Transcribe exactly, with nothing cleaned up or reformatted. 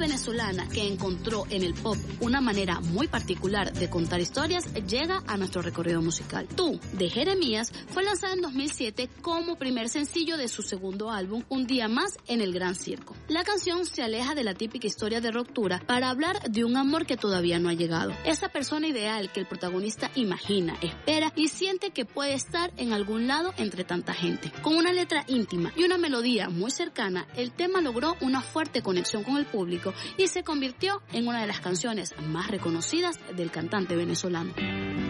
venezolana que encontró en el pop una manera muy particular de contar historias llega a nuestro recorrido musical. Tú, de Jeremías, fue lanzada en dos mil siete como primer sencillo de su segundo álbum, Un día más en el Gran Circo. La canción se aleja de la típica historia de ruptura para hablar de un amor que todavía no ha llegado. Esa persona ideal que el protagonista imagina, espera y siente que puede estar en algún lado entre tanta gente. Con una letra íntima y una melodía muy cercana, el tema logró una fuerte conexión con el público y se convirtió en una de las canciones más reconocidas del cantante venezolano.